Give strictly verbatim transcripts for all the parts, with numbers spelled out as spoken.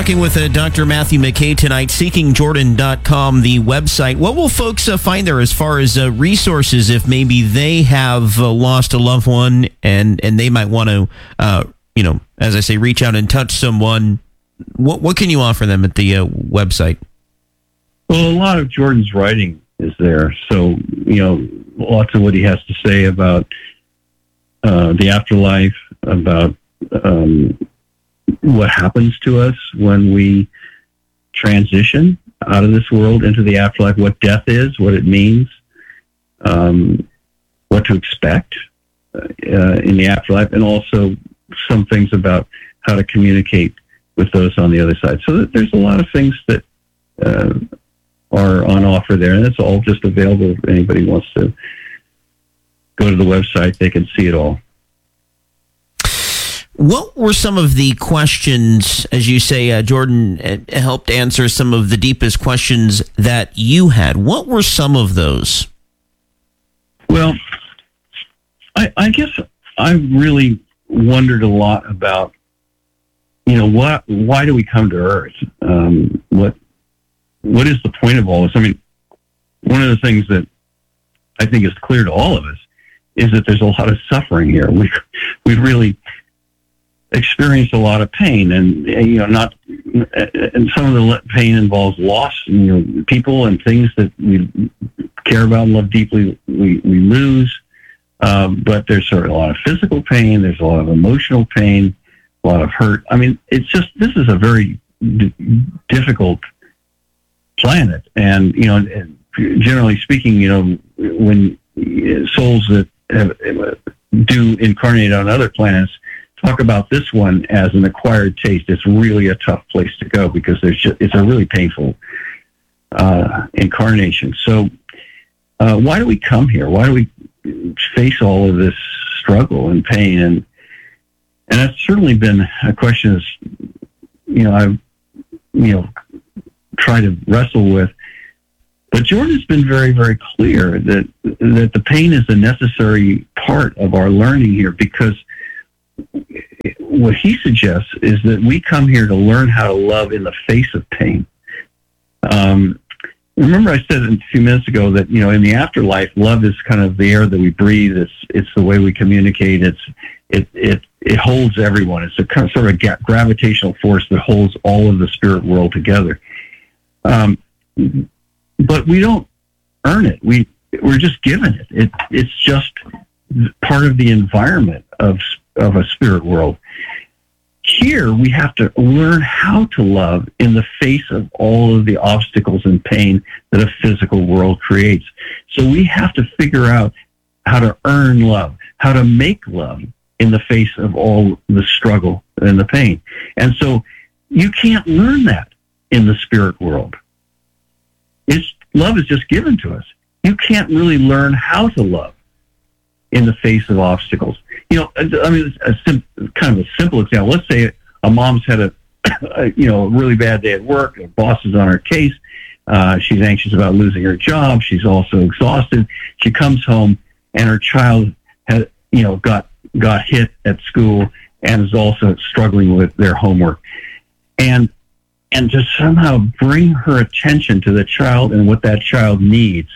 talking with uh, Doctor Matthew McKay tonight, seeking jordan dot com, the website. What will folks uh, find there as far as uh, resources if maybe they have uh, lost a loved one and, and they might want to, uh, you know, as I say, reach out and touch someone? What, what can you offer them at the uh, website? Well, a lot of Jordan's writing is there. So, you know, lots of what he has to say about uh, the afterlife, about um, what happens to us when we transition out of this world into the afterlife, what death is, what it means, um, what to expect uh, in the afterlife, and also some things about how to communicate with those on the other side. So there's a lot of things that uh, are on offer there, and it's all just available if anybody wants to go to the website. They can see it all. What were some of the questions, as you say, uh, Jordan uh, helped answer some of the deepest questions that you had? What were some of those? Well, I, I guess I really wondered a lot about, you know, what, why do we come to Earth? Um, what, what is the point of all this? I mean, one of the things that I think is clear to all of us is that there's a lot of suffering here. We, we really experience a lot of pain, and you know, not, and some of the pain involves loss. You know, people and things that we care about and love deeply, we we lose. Um, but there's sort of a lot of physical pain. There's a lot of emotional pain, a lot of hurt. I mean, it's just this is a very d- difficult planet, and you know, generally speaking, you know, when souls that have, do incarnate on other planets talk about this one as an acquired taste, it's really a tough place to go because there's just, it's a really painful uh, incarnation. So uh, why do we come here? Why do we face all of this struggle and pain? And and that's certainly been a question that's, you know, I've, you know, tried to wrestle with. But Jordan's been very, very clear that that the pain is a necessary part of our learning here, because what he suggests is that we come here to learn how to love in the face of pain. Um, remember I said a few minutes ago that, you know, in the afterlife, love is kind of the air that we breathe. It's it's the way we communicate. It's it it it holds everyone. It's a kind of sort of ga- gravitational force that holds all of the spirit world together. Um, but we don't earn it. We we're just given it. It it's just part of the environment of of a spirit world. Here, we have to learn how to love in the face of all of the obstacles and pain that a physical world creates. So we have to figure out how to earn love, how to make love in the face of all the struggle and the pain. And so you can't learn that in the spirit world. It's, love is just given to us. You can't really learn how to love in the face of obstacles. You know, I mean, a sim- kind of a simple example. Let's say a mom's had a, a you know, a really bad day at work. Her boss is on her case. Uh, she's anxious about losing her job. She's also exhausted. She comes home, and her child has, you know, got got hit at school and is also struggling with their homework. And and to somehow bring her attention to the child and what that child needs,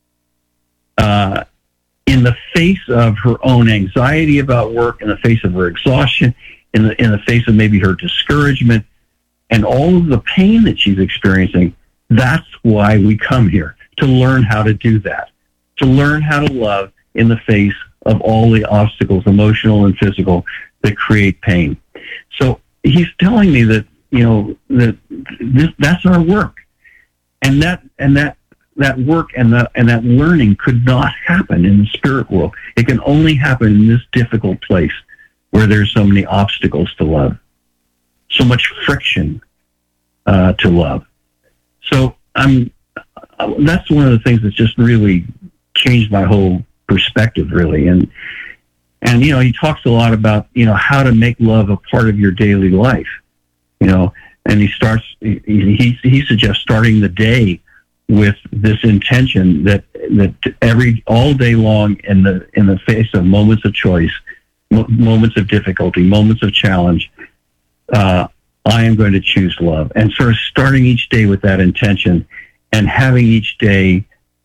uh, in the face of her own anxiety about work, in the face of her exhaustion, in the in the face of maybe her discouragement, and all of the pain that she's experiencing, that's why we come here, to learn how to do that, to learn how to love in the face of all the obstacles, emotional and physical, that create pain. So he's telling me that, you know, that this, that's our work, and that and that. that work and that, and that learning could not happen in the spirit world. It can only happen in this difficult place where there's so many obstacles to love, so much friction uh, to love. So I'm, uh, that's one of the things that's just really changed my whole perspective, really. And, and, you know, he talks a lot about, you know, how to make love a part of your daily life, you know, and he starts, he, he, he suggests starting the day with this intention that that every all day long in the in the face of moments of choice, mo- moments of difficulty, moments of challenge, uh, I I am going to choose love. And sort of starting each day with that intention and having each day,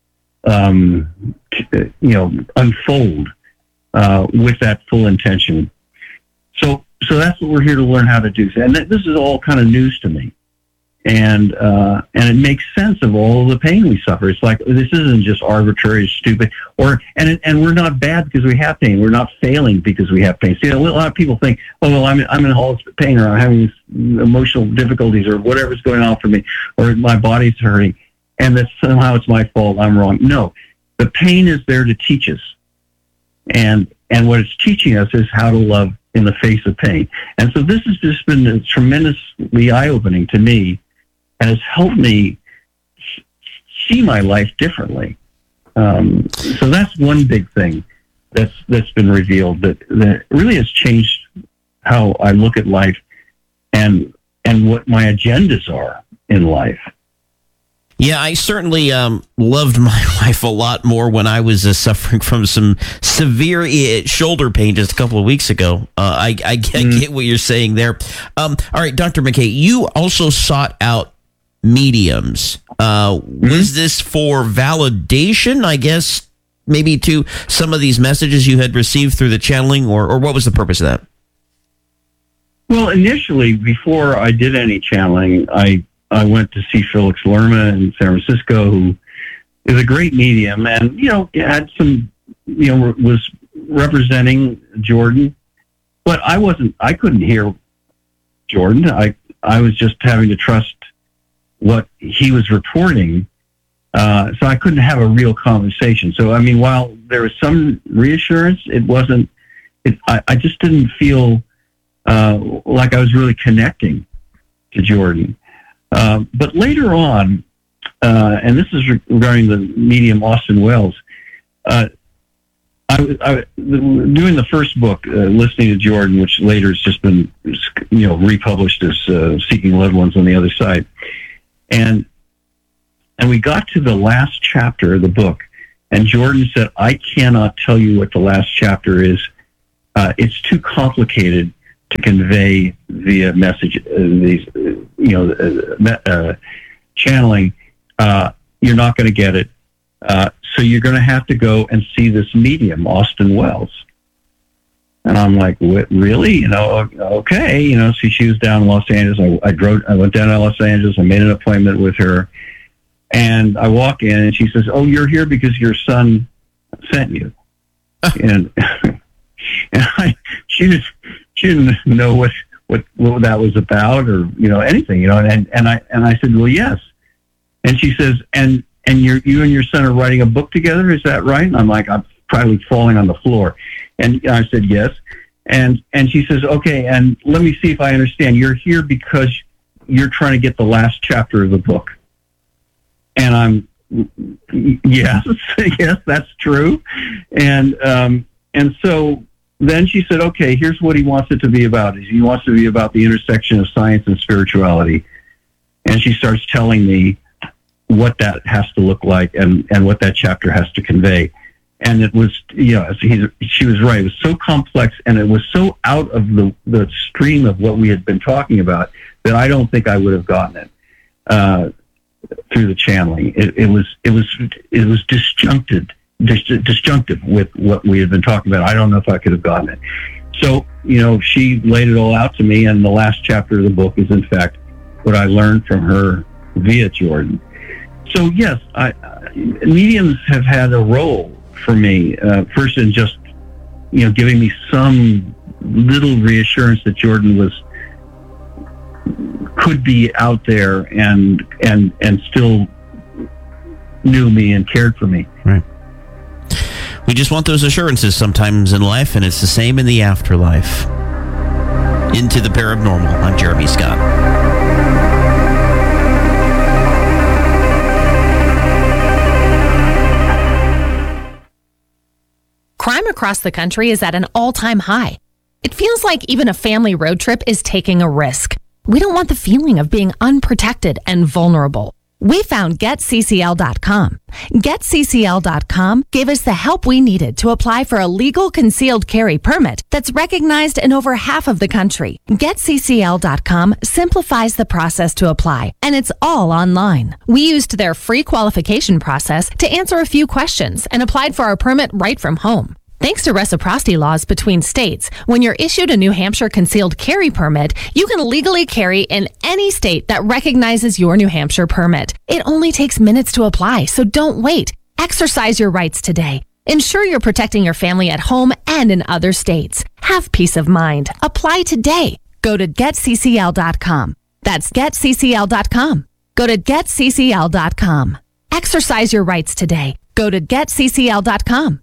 um, you know, unfold uh, with that full intention. So, so that's what we're here to learn how to do. And th- this is all kind of news to me. And uh, and it makes sense of all the pain we suffer. It's like this isn't just arbitrary, stupid, or and it, and we're not bad because we have pain. We're not failing because we have pain. See, a lot of people think, oh well, I'm I'm in all this pain, or I'm having emotional difficulties, or whatever's going on for me, or my body's hurting, and that somehow it's my fault. I'm wrong. No, the pain is there to teach us, and and what it's teaching us is how to love in the face of pain. And so this has just been tremendously eye-opening to me. And has helped me see my life differently. Um, so that's one big thing that's that's been revealed that, that really has changed how I look at life and and what my agendas are in life. Yeah, I certainly um, loved my life a lot more when I was uh, suffering from some severe uh, shoulder pain just a couple of weeks ago. Uh, I, I, get, mm. I get what you're saying there. Um, all right, Doctor McKay, you also sought out mediums. Uh, mm-hmm. Was this for validation, I guess, maybe to some of these messages you had received through the channeling, or, or what was the purpose of that? Well, initially, before I did any channeling, I, I went to see Felix Lerma in San Francisco, who is a great medium, and, you know, had some, you know, was representing Jordan, but I wasn't, I couldn't hear Jordan. I, I was just having to trust what he was reporting, uh, so I couldn't have a real conversation. So, I mean, while there was some reassurance, it wasn't, it, I, I just didn't feel uh, like I was really connecting to Jordan. Uh, but later on, uh, and this is regarding the medium Austin Wells, uh, I, I, doing the first book, uh, Listening to Jordan, which later has just been, you know, republished as uh, Seeking Loved Ones on the Other Side. And and we got to the last chapter of the book, and Jordan said, I cannot tell you what the last chapter is. Uh, it's too complicated to convey via message, uh, these, uh, you know, uh, uh, channeling. Uh, you're not going to get it. Uh, so you're going to have to go and see this medium, Austin Wells. And I'm like, what, really? You know, okay. You know, so she was down in Los Angeles. I, I drove, I went down to Los Angeles. I made an appointment with her. And I walk in and she says, oh, you're here because your son sent you. and and I, she just, she didn't know what, what, what that was about or, you know, anything, you know, and, and I, and I said, well, yes. And she says, and, and you're, you and your son are writing a book together. Is that right? And I'm like, I'm probably falling on the floor. And I said, yes. And and she says, okay, and let me see if I understand. You're here because you're trying to get the last chapter of the book. And I'm, yes, yes, that's true. And um, and so then she said, okay, here's what he wants it to be about. He wants to be about the intersection of science and spirituality. And she starts telling me what that has to look like and, and what that chapter has to convey. And it was, you know, he, she was right. It was so complex, and it was so out of the, the stream of what we had been talking about that I don't think I would have gotten it uh, through the channeling. It, it was, it was, it was disjuncted, dis, disjunctive with what we had been talking about. I don't know if I could have gotten it. So, you know, she laid it all out to me, and the last chapter of the book is, in fact, what I learned from her via Jordan. So, yes, I, I, mediums have had a role for me, uh, first in just, you know, giving me some little reassurance that Jordan was, could be out there and, and, and still knew me and cared for me. Right. We just want those assurances sometimes in life, and it's the same in the afterlife. Into the Paranormal. I'm Jeremy Scott. Crime across the country is at an all-time high. It feels like even a family road trip is taking a risk. We don't want the feeling of being unprotected and vulnerable. We found Get C C L dot com. Get C C L dot com gave us the help we needed to apply for a legal concealed carry permit that's recognized in over half of the country. Get C C L dot com simplifies the process to apply, and it's all online. We used their free qualification process to answer a few questions and applied for our permit right from home. Thanks to reciprocity laws between states, when you're issued a New Hampshire concealed carry permit, you can legally carry in any state that recognizes your New Hampshire permit. It only takes minutes to apply, so don't wait. Exercise your rights today. Ensure you're protecting your family at home and in other states. Have peace of mind. Apply today. Go to Get C C L dot com. That's Get C C L dot com. Go to Get C C L dot com. Exercise your rights today. Go to Get C C L dot com.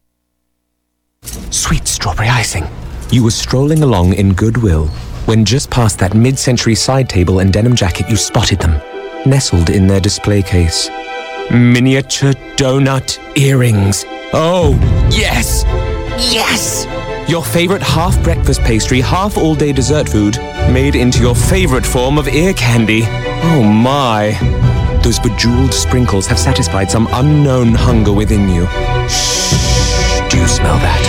Sweet strawberry icing. You were strolling along in Goodwill when just past that mid-century side table and denim jacket you spotted them, nestled in their display case. Miniature donut earrings. Oh, yes! Yes! Your favorite half-breakfast pastry, half-all-day dessert food, made into your favorite form of ear candy. Oh my. Those bejeweled sprinkles have satisfied some unknown hunger within you. Shh. Do you smell that?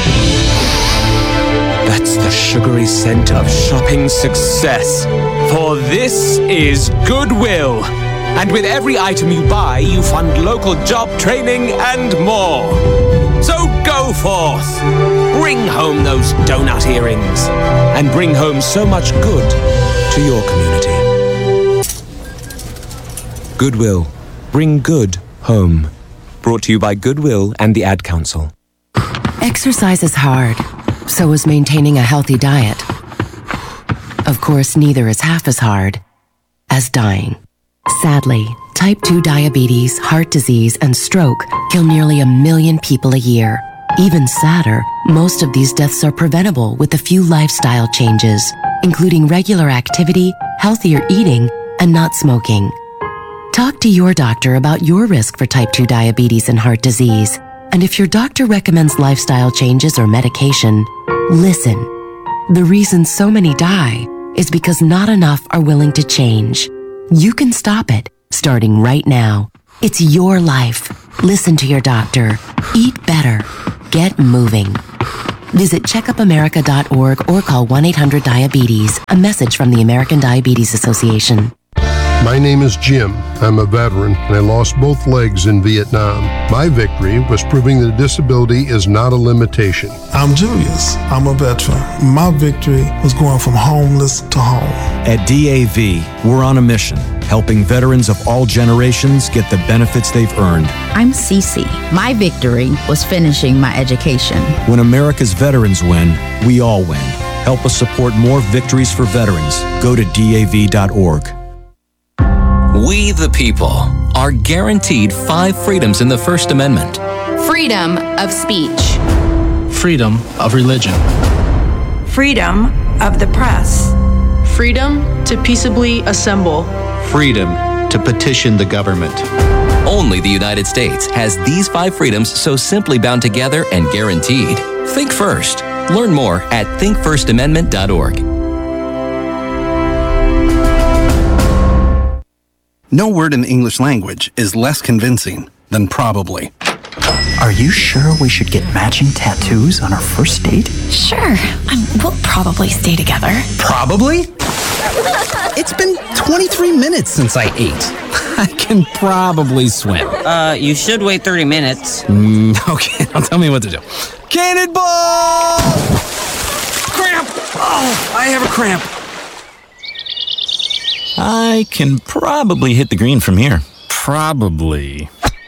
That's the sugary scent of shopping success. For this is Goodwill. And with every item you buy, you fund local job training and more. So go forth. Bring home those donut earrings. And bring home so much good to your community. Goodwill. Bring good home. Brought to you by Goodwill and the Ad Council. Exercise is hard, so is maintaining a healthy diet. Of course, neither is half as hard as dying. Sadly, type two diabetes, heart disease, and stroke kill nearly a million people a year. Even sadder, most of these deaths are preventable with a few lifestyle changes, including regular activity, healthier eating, and not smoking. Talk to your doctor about your risk for type two diabetes and heart disease. And if your doctor recommends lifestyle changes or medication, listen. The reason so many die is because not enough are willing to change. You can stop it, starting right now. It's your life. Listen to your doctor. Eat better. Get moving. Visit checkup america dot org or call one eight hundred diabetes. A message from the American Diabetes Association. My name is Jim. I'm a veteran, and I lost both legs in Vietnam. My victory was proving that disability is not a limitation. I'm Julius. I'm a veteran. My victory was going from homeless to home. At D A V, we're on a mission, helping veterans of all generations get the benefits they've earned. I'm Cece. My victory was finishing my education. When America's veterans win, we all win. Help us support more victories for veterans. Go to D A V dot org. We, the people, are guaranteed five freedoms in the First Amendment. Freedom of speech. Freedom of religion. Freedom of the press. Freedom to peaceably assemble. Freedom to petition the government. Only the United States has these five freedoms so simply bound together and guaranteed. Think first. Learn more at think first amendment dot org. No word in the English language is less convincing than probably. Are you sure we should get matching tattoos on our first date? Sure. Um, we'll probably stay together. Probably? It's been twenty-three minutes since I ate. I can probably swim. Uh, you should wait thirty minutes. Mm, okay, now tell me what to do. Cannonball! Cramp! Oh, I have a cramp. I can probably hit the green from here. Probably.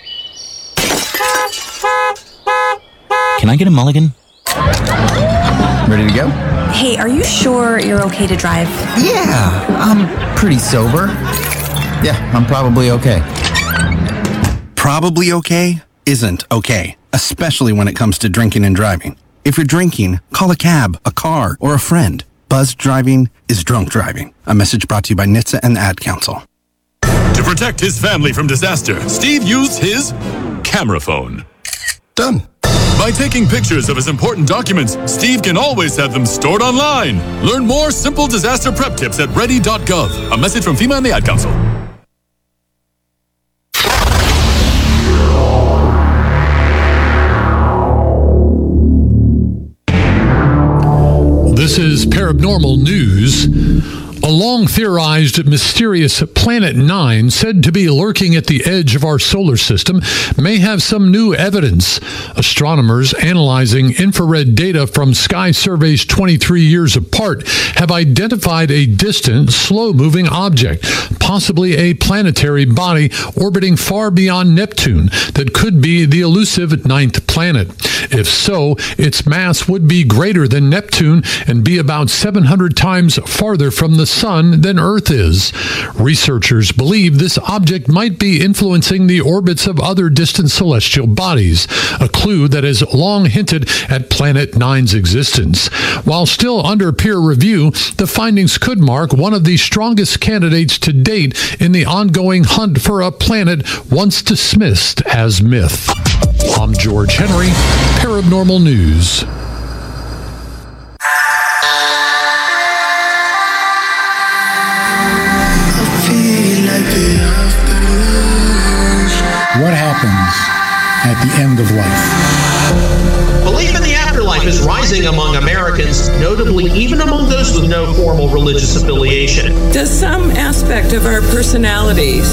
Can I get a mulligan? Ready to go? Hey, are you sure you're okay to drive? Yeah, I'm pretty sober. Yeah, I'm probably okay. Probably okay isn't okay, especially when it comes to drinking and driving. If you're drinking, call a cab, a car, or a friend. Buzzed driving is drunk driving. A message brought to you by N H T S A and the Ad Council. To protect his family from disaster, Steve used his camera phone. Done. By taking pictures of his important documents, Steve can always have them stored online. Learn more simple disaster prep tips at ready dot gov. A message from FEMA and the Ad Council. is Paranormal News. A long-theorized mysterious Planet Nine, said to be lurking at the edge of our solar system, may have some new evidence. Astronomers analyzing infrared data from sky surveys twenty-three years apart have identified a distant, slow-moving object, possibly a planetary body orbiting far beyond Neptune that could be the elusive ninth planet. If so, its mass would be greater than Neptune and be about seven hundred times farther from the Sun than Earth is. Researchers believe this object might be influencing the orbits of other distant celestial bodies, a clue that has long hinted at Planet Nine's existence. While still under peer review, the findings could mark one of the strongest candidates to date in the ongoing hunt for a planet once dismissed as myth. I'm George Henry, Paranormal News. What happens at the end of life? Belief in the afterlife is rising among Americans, notably even among those with no formal religious affiliation. Does some aspect of our personalities